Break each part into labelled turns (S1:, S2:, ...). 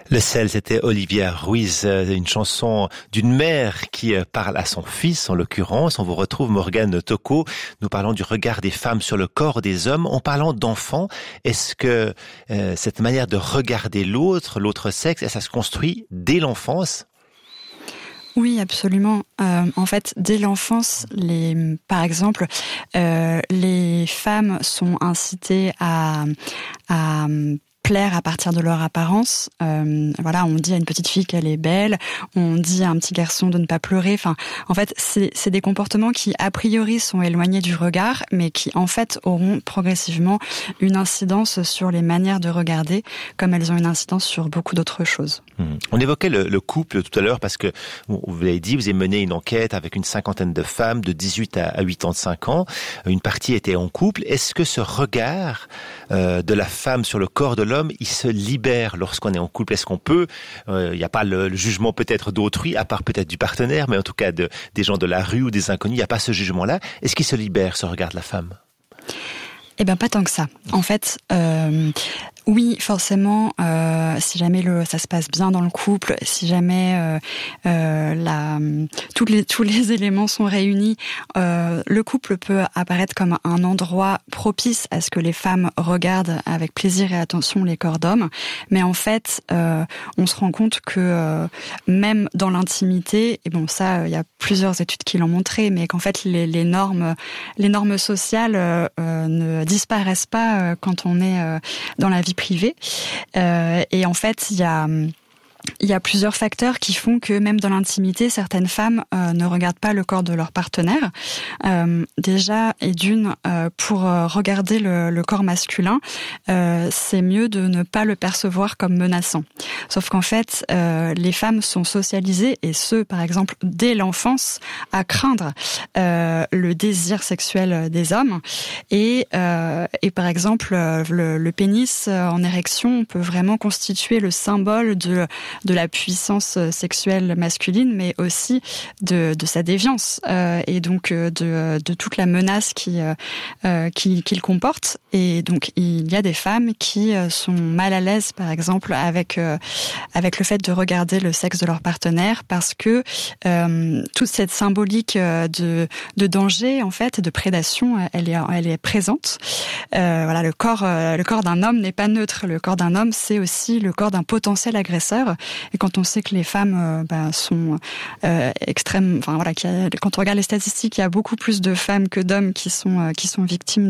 S1: Le sel, c'était Olivia Ruiz, une chanson d'une mère qui parle à son fils, en l'occurrence. On vous retrouve Morgane Tocco. Nous parlons du regard des femmes sur le corps des hommes. En parlant d'enfants, est-ce que cette manière de regarder l'autre sexe, ça se construit dès l'enfance ?
S2: Oui, absolument. En fait, dès l'enfance, par exemple, les femmes sont incitées à plaire à partir de leur apparence. Voilà, on dit à une petite fille qu'elle est belle, on dit à un petit garçon de ne pas pleurer. Enfin, en fait, c'est des comportements qui, a priori, sont éloignés du regard, mais qui, en fait, auront progressivement une incidence sur les manières de regarder, comme elles ont une incidence sur beaucoup d'autres choses.
S1: On évoquait le couple tout à l'heure parce que, vous l'avez dit, vous avez mené une enquête avec une cinquantaine de femmes de 18 à 85 ans. Une partie était en couple. Est-ce que ce regard de la femme sur le corps de l'homme, il se libère lorsqu'on est en couple? Est-ce qu'on peut, il n'y a pas le jugement peut-être d'autrui, à part peut-être du partenaire, mais en tout cas des gens de la rue ou des inconnus, il n'y a pas ce jugement-là. Est-ce qu'il se libère, ce regard de la femme?
S2: Eh ben, pas tant que ça. En fait, oui, forcément, si jamais ça se passe bien dans le couple, si jamais tous les éléments sont réunis, le couple peut apparaître comme un endroit propice à ce que les femmes regardent avec plaisir et attention les corps d'hommes. Mais en fait, on se rend compte que même dans l'intimité, et bon, ça, il y a plusieurs études qui l'ont montré, mais qu'en fait, les normes sociales ne disparaissent pas quand on est dans la vie privée. Et en fait, il y a plusieurs facteurs qui font que même dans l'intimité, certaines femmes ne regardent pas le corps de leur partenaire. Déjà, et d'une, pour regarder le corps masculin, c'est mieux de ne pas le percevoir comme menaçant. Sauf qu'en fait, les femmes sont socialisées, et par exemple, dès l'enfance, à craindre le désir sexuel des hommes. Et par exemple, le pénis en érection peut vraiment constituer le symbole de la puissance sexuelle masculine, mais aussi de sa déviance et donc de toute la menace qu'il comporte. Et donc il y a des femmes qui sont mal à l'aise, par exemple, avec le fait de regarder le sexe de leur partenaire, parce que toute cette symbolique de danger, en fait, de prédation, elle est présente. Voilà, le corps d'un homme n'est pas neutre. Le corps d'un homme, c'est aussi le corps d'un potentiel agresseur. Et quand on sait que les femmes sont extrêmes, enfin voilà, quand on regarde les statistiques, il y a beaucoup plus de femmes que d'hommes qui sont victimes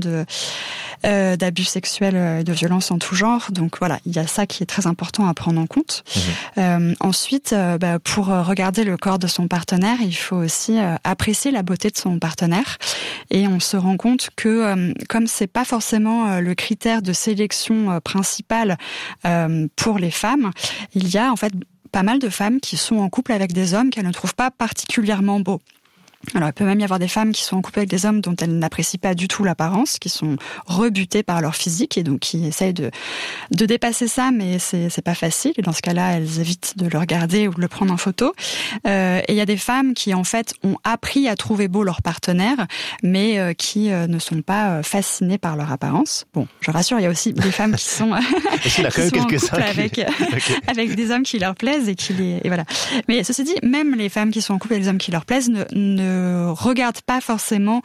S2: d'abus sexuels et de violences en tout genre. Donc voilà, il y a ça qui est très important à prendre en compte. Ensuite, pour regarder le corps de son partenaire, il faut aussi apprécier la beauté de son partenaire. Et on se rend compte que comme c'est pas forcément le critère de sélection principal pour les femmes, il y a en fait pas mal de femmes qui sont en couple avec des hommes qu'elles ne trouvent pas particulièrement beaux. Alors, il peut même y avoir des femmes qui sont en couple avec des hommes dont elles n'apprécient pas du tout l'apparence, qui sont rebutées par leur physique et donc qui essayent de dépasser ça, mais c'est pas facile. Et dans ce cas-là, elles évitent de le regarder ou de le prendre en photo. Et il y a des femmes qui, en fait, ont appris à trouver beau leur partenaire, mais qui ne sont pas fascinées par leur apparence. Bon, je rassure, il y a aussi des femmes qui sont, qui sont en couple avec des hommes qui leur plaisent et voilà. Mais ceci dit, même les femmes qui sont en couple avec des hommes qui leur plaisent ne regardent pas forcément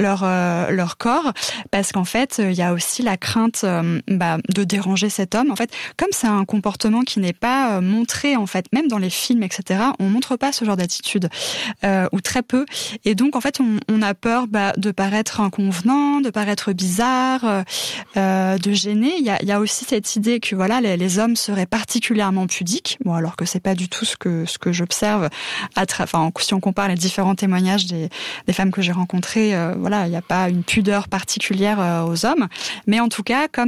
S2: leur corps, parce qu'en fait il y a aussi la crainte de déranger cet homme. En fait, comme c'est un comportement qui n'est pas montré, en fait, même dans les films, etc., on montre pas ce genre d'attitude ou très peu, et donc en fait on a peur de paraître inconvenant, de paraître bizarre, de gêner. Il y a aussi cette idée que voilà, les hommes seraient particulièrement pudiques, bon, alors que c'est pas du tout ce que j'observe si on compare les différents témoignages des femmes que j'ai rencontrées. Voilà, il n'y a pas une pudeur particulière aux hommes, mais en tout cas, comme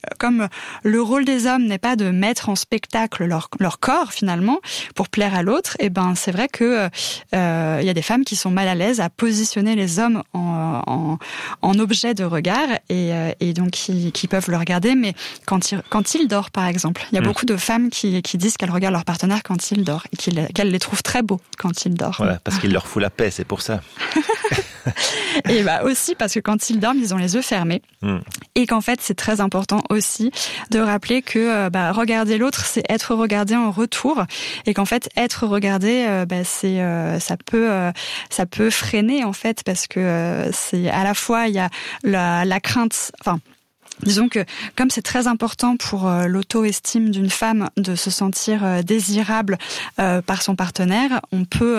S2: le rôle des hommes n'est pas de mettre en spectacle leur corps finalement pour plaire à l'autre, et c'est vrai que il y a des femmes qui sont mal à l'aise à positionner les hommes en objet de regard, et donc qui peuvent le regarder, mais quand il dort, par exemple, il y a beaucoup de femmes qui disent qu'elles regardent leur partenaire quand il dort et qu'elles les trouvent très beaux quand il dort.
S1: Voilà, parce qu'il leur fout la paix, c'est pour ça.
S2: Et aussi parce que quand ils dorment, ils ont les yeux fermés. Et qu'en fait, c'est très important aussi de rappeler que regarder l'autre, c'est être regardé en retour, et qu'en fait, être regardé, ça peut freiner en fait, parce que c'est à la fois il y a la crainte, disons que comme c'est très important pour l'auto-estime d'une femme de se sentir désirable par son partenaire, on peut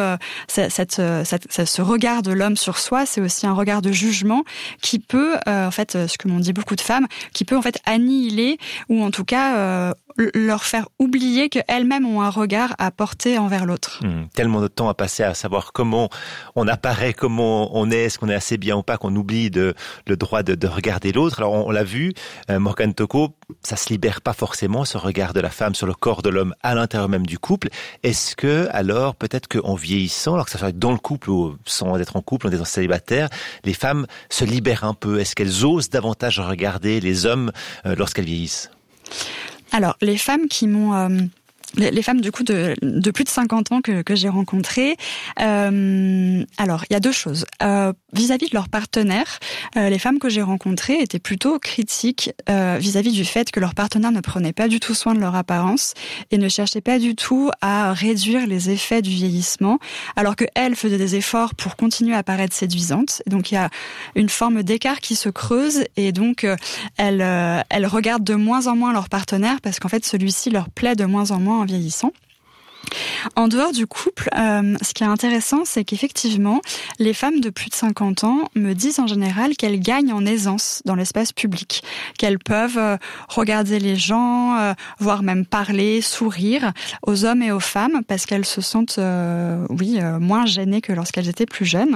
S2: ce regard de l'homme sur soi, c'est aussi un regard de jugement qui peut ce que m'ont dit beaucoup de femmes, qui peut en fait annihiler, ou en tout cas leur faire oublier qu'elles-mêmes ont un regard à porter envers l'autre.
S1: Tellement de temps à passer à savoir comment on apparaît, comment on est, est-ce qu'on est assez bien ou pas, qu'on oublie le droit de regarder l'autre. Alors on l'a vu, Morgane Tocco, ça se libère pas forcément, ce regard de la femme sur le corps de l'homme à l'intérieur même du couple. Est-ce que alors peut-être qu'en vieillissant, alors que ça soit dans le couple ou sans être en couple, en étant célibataire, les femmes se libèrent un peu? Est-ce qu'elles osent davantage regarder les hommes lorsqu'elles vieillissent?
S2: Alors, les femmes qui m'ont... les femmes du coup de plus de 50 ans que j'ai rencontrées, alors il y a deux choses. Vis-à-vis de leur partenaire, les femmes que j'ai rencontrées étaient plutôt critiques vis-à-vis du fait que leur partenaire ne prenait pas du tout soin de leur apparence et ne cherchait pas du tout à réduire les effets du vieillissement, alors que elles faisaient des efforts pour continuer à paraître séduisantes. Donc il y a une forme d'écart qui se creuse, et donc elles regardent de moins en moins leur partenaire parce qu'en fait celui-ci leur plaît de moins en moins en vieillissant. En dehors du couple, ce qui est intéressant, c'est qu'effectivement, les femmes de plus de 50 ans me disent en général qu'elles gagnent en aisance dans l'espace public, qu'elles peuvent regarder les gens, voire même parler, sourire aux hommes et aux femmes, parce qu'elles se sentent, moins gênées que lorsqu'elles étaient plus jeunes.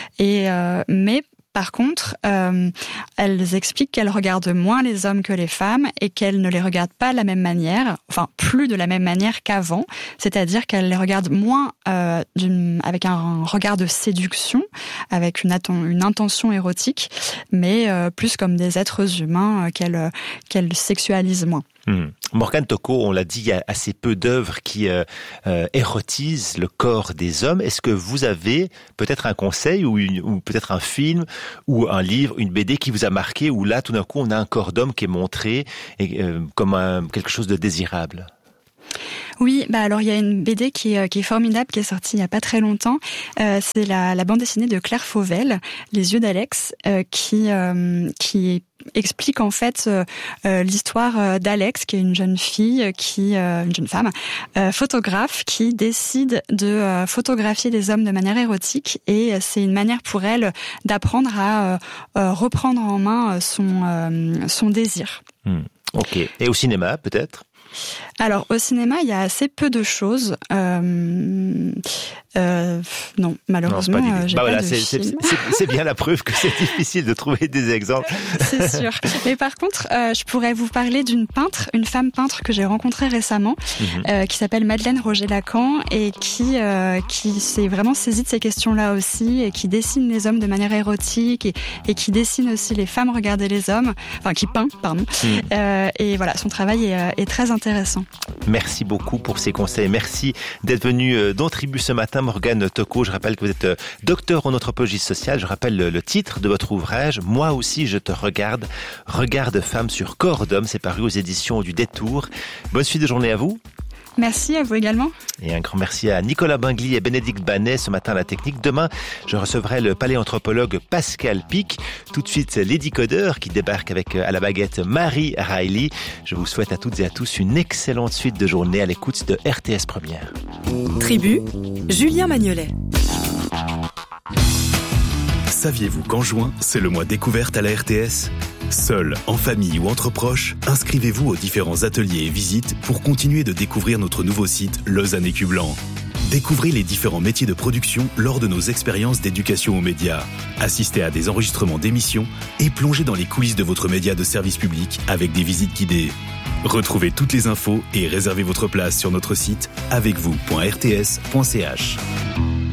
S2: Mais par contre, elles expliquent qu'elles regardent moins les hommes que les femmes, et qu'elles ne les regardent pas de la même manière, plus de la même manière qu'avant, c'est-à-dire qu'elles les regardent moins avec un regard de séduction, avec une intention érotique, mais plus comme des êtres humains qu'elles sexualisent moins.
S1: Morgane Tocco, on l'a dit, il y a assez peu d'œuvres qui érotisent le corps des hommes. Est-ce que vous avez peut-être un conseil ou peut-être un film ou un livre, une BD qui vous a marqué, où là tout d'un coup on a un corps d'homme qui est montré comme quelque chose de désirable?
S2: Oui, alors il y a une BD qui est formidable, qui est sortie il y a pas très longtemps. C'est la bande dessinée de Claire Fauvel, Les yeux d'Alex, qui explique en fait l'histoire d'Alex, qui est une jeune fille, une jeune femme, photographe, qui décide de photographier des hommes de manière érotique, et c'est une manière pour elle d'apprendre à reprendre en main son désir.
S1: Ok. Et au cinéma, peut-être?
S2: Alors, au cinéma, il y a assez peu de choses. Non, malheureusement, j'ai pas de film.
S1: C'est bien la preuve que c'est difficile de trouver des exemples.
S2: C'est sûr. Mais par contre, je pourrais vous parler d'une femme peintre que j'ai rencontrée récemment, qui s'appelle Madeleine Roger-Lacan, et qui s'est vraiment saisie de ces questions-là aussi, et qui dessine les hommes de manière érotique, et qui dessine aussi les femmes regarder les hommes, qui peint, pardon. Et voilà, son travail est très intéressant.
S1: Merci beaucoup pour ces conseils. Merci d'être venu dans Tribu ce matin, Morgane Tocco. Je rappelle que vous êtes docteur en anthropologie sociale. Je rappelle le titre de votre ouvrage, Moi aussi je te regarde. Regard de femme sur corps d'homme. C'est paru aux éditions du Détour. Bonne suite de journée à vous.
S2: Merci à vous également.
S1: Et un grand merci à Nicolas Bingli et Bénédicte Banet ce matin à la technique. Demain, je recevrai le paléanthropologue Pascal Pic. Tout de suite, les décodeurs qui débarquent avec à la baguette Marie Riley. Je vous souhaite à toutes et à tous une excellente suite de journée à l'écoute de RTS Première.
S3: Tribu, Julien Magnolet.
S4: Saviez-vous qu'en juin, c'est le mois découverte à la RTS ? Seul, en famille ou entre proches, inscrivez-vous aux différents ateliers et visites pour continuer de découvrir notre nouveau site Lausanne Écu Blanc. Découvrez les différents métiers de production lors de nos expériences d'éducation aux médias. Assistez à des enregistrements d'émissions et plongez dans les coulisses de votre média de service public avec des visites guidées. Retrouvez toutes les infos et réservez votre place sur notre site avecvous.rts.ch.